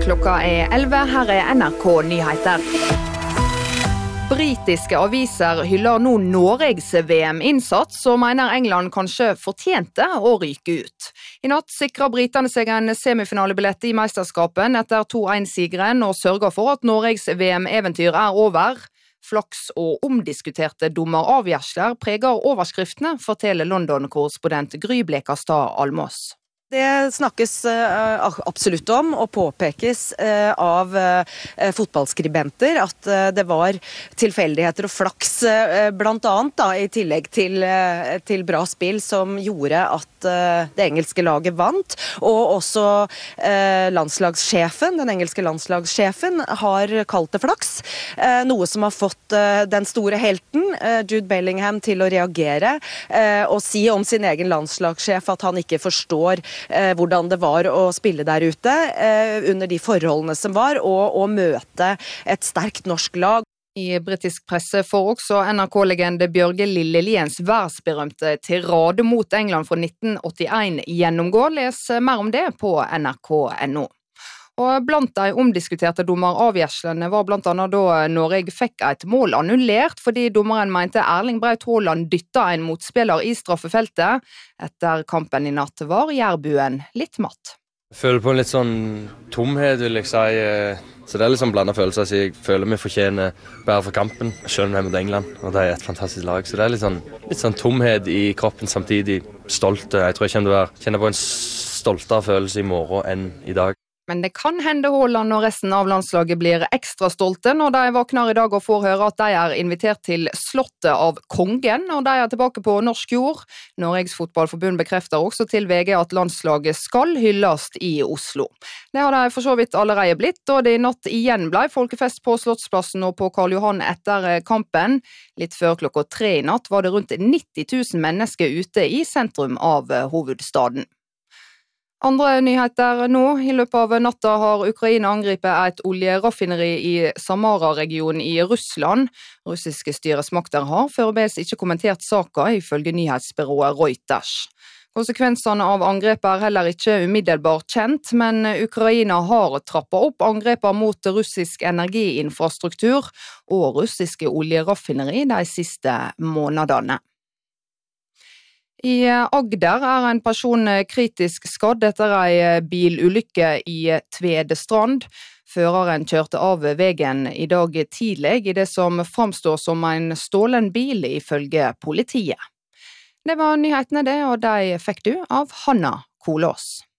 Klokka 11, her NRK Nyheter. Britiske aviser hyller nå Norges VM-innsats, og mener England kanskje fortjente å ryke ut. I natt sikrer britene seg en semifinalebillett i mesterskapen etter 2-1-sigeren og sørger for at Norges VM-eventyr over. Flaks og omdiskuterte dommeravgjørelser preger overskriftene, forteller London-korrespondent Gry Blekastad Almås. Det snakkes absolutt om og påpekes av fotballskribenter at det var tilfeldigheter og flaks blant annet da, i tillegg til bra spill som gjorde at det engelske laget vant, og også den engelske landslagssjefen har kalt det flaks, noe som har fått den store helten Jude Bellingham til å reagere og si om sin egen landslagssjef at han ikke forstår hvordan det var å spille der ute under de forholdene som var, og å møte et sterkt norsk lag. I britisk presse får også NRK-legende Bjørge Lilleliens verdensberømte tirade mot England fra 1981 gjennomgå. Les mer om det på nrk.no. Og blant de omdiskuterte dommeravgjørslene var blant annet da Norge fikk et mål annullert fordi dommeren mente Erling Braut Haaland dytta en motspiller i straffefeltet. Etter kampen i natt var Jærbuen litt matt. Jeg føler på en litt sånn tomhet, vil jeg si. Så det er litt sånn blandet følelser. Så jeg føler vi fortjener bedre for kampen, selv om det er mot England. Og det er et fantastisk lag. Så det er litt sånn tomhet i kroppen, samtidig stolt. Jeg tror jeg kjenner på en stoltere følelse i morgen enn i dag. Men det kan hende Haaland og resten av landslaget blir ekstra stolte når de våkner i dag og får høre at de er invitert til slottet av kongen, og de er tilbake på norsk jord. Norges fotballforbund bekrefter også til VG at landslaget skal hylles i Oslo. Det har de for så vidt allerede blitt, og det i natt igjen ble folkefest på Slottsplassen og på Karl Johan etter kampen. Litt før klokka 3 i natt var det rundt 90 000 mennesker ute i sentrum av hovedstaden. Andre nyheter nå. I løpet av natta har Ukraina angrepet et oljeraffineri i Samara-regionen i Russland. Russiske styresmakter har foreløpig ikke kommentert saken, ifølge nyhetsbyrået Reuters. Konsekvensene av angrepet er heller ikke umiddelbart kjent, men Ukraina har trappet opp angrepene mot russisk energiinfrastruktur og russiske oljeraffineri de siste månedene. I Agder er en person kritisk skadd etter en bilulykke i Tvedestrand. Føreren kjørte av veien i dag tidlig i det som framstår som en stålen bil, ifølge politiet. Det var nyhetene det, og de fikk du av Hanna Kolås.